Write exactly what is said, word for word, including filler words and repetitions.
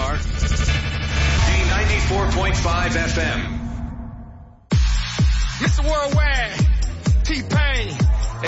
are D ninety-four point five F M. Mister Worldwide, T-Pain,